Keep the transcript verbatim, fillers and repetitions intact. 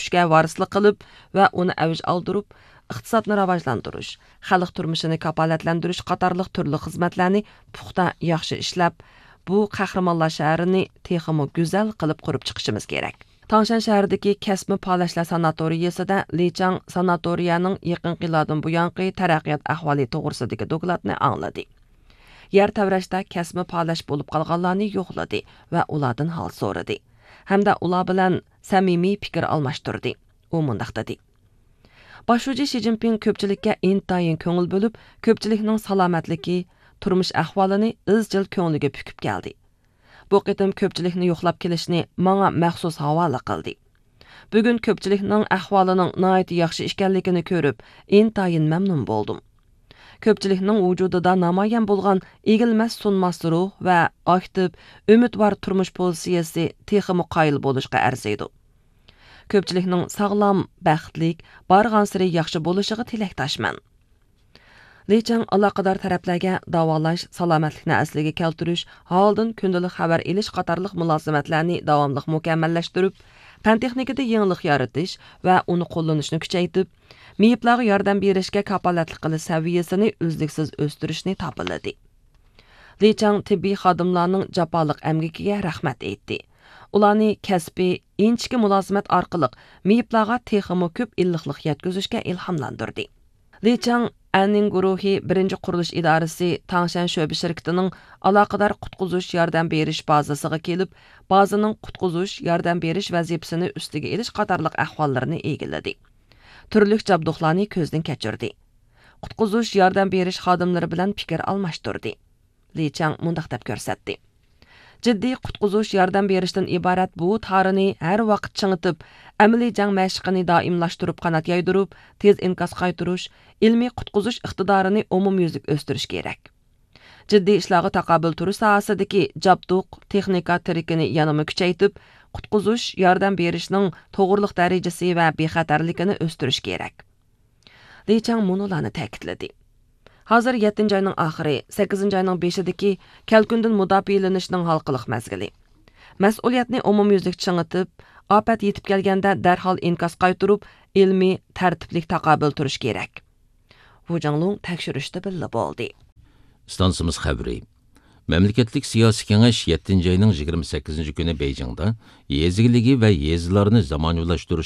kuchga varislik qilib va uni avj oldirib, iqtisodni rivojlantirish, xalq turmushini kafolatlantirish qatorliq turli xizmatlarni puxta yaxshi ishlab, bu qahramonlar shahrini texmo go'zal qilib qurib chiqishimiz kerak. Tangshan shahridagi kasbi palashlar sanatoriyasida Lichang sanatoriyaning yaqin yillardan buyangi taraqqiyot ahvoli to'g'risidagi dokladni angladi. Yer tavrashda kasbi palash bo'lib qolganlarni yo'qladi va ulardan hol so'radi. Hamda ular bilan samimiy fikr almashtirdi. U mundaq dedi: Boshlovchi Xi Jinping ko'pchilikka intayin ko'ngil bo'lib, ko'pchilikning salomatligi, turmush ahvolini izchil ko'ngliga pukib keldi. Bu qitim ko'pchilikni yo'qlab kelishni menga maxsus havola qildi. Bugun ko'pchilikning ahvolining nihoyat yaxshi ekanligini ko'rib, intayin mamnun bo'ldim. Ko'pchilikning vujudida namoyon bo'lgan egilmas sunmas ruh va aktiv, umidvor turmush pozitsiyasi texmi qoyil bo'lishga arziydi. Ko'pchilikning sog'lom, baxtlik, barg'ansiri yaxshi bo'lishiga tilakdoshman. Lichang aloqador taraflarga davolash, salomatlikni asliga keltirish, holdan kundalik xabar elish qatorliq mulozimatlarni davomli mukammallashtirib, fan texnikada yangilik yaratish va uni qo'llanishni kuchaytirib, miyiblarga yordam berishga kapolatlik qilish saviyasini uzluksiz o'stirishni topiladi. Lichang tibbiy xodimlarning jafoliq amgikiga rahmat aytdi. Ularni kasbiy, inchki mulozimat orqali miyiblarga texmo ko'p illiqlik yetkazishga ilhomlantirdi. Lichang Anning guruhi birinchi qurilish idorasi Tangshan sho'ba shirkatining aloqador qutqizish yordam berish bazasiga kelib, bazaning qutqizish yordam berish vazifasini ustiga elish qatorliq ahvollarini egilladi. Turli jabduqlarni ko'zdan kechirdi. Qutqizish yordam berish xodimlari bilan fikr almashtirdi. Lichang mundaq deb ko'rsatdi: Jiddiy qutqizish yordam berishdan iborat bu tarini har vaqt chingitib, amaliy jang mashqini doimlashtirib qanot yaydirib, tez inkas qaytirish, ilmiy qutqizish iqtidorini umumyuzlik o'stirish kerak. Jiddiy ishlarga taqobil turish sohasidagi jabduq texnika trikini yanama kuchaytirib, qutqizish yordam berishning to'g'riliq darajasi va bexatarligini o'stirish kerak. Lichang munolarni ta'kidladi. Hozir yettinchi oyning oxiri, sakkizinchi oyning beshidagi kelkundan mudofaalanishning halqiliq mazgili. Mas'uliyatni umumyuzlik chingitib, ofat yetib kelganda darhol inkas qaytirib, ilmiy tartiblik taqobil turish kerak. Bu janglung tekshirishda billa bo'ldi. Stansimiz xabari. Memleketlik siyosiy kengash yettinchi oyning yigirma sakkizinchi kuni Beijingda yezgiligi va yezilarni zamonaviylashtirish